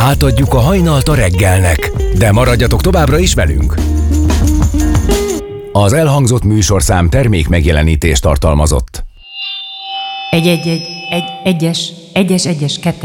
átadjuk a hajnalt a reggelnek, de maradjatok továbbra is velünk. Az elhangzott műsorszám termék megjelenítést tartalmazott. Egyes, kettes.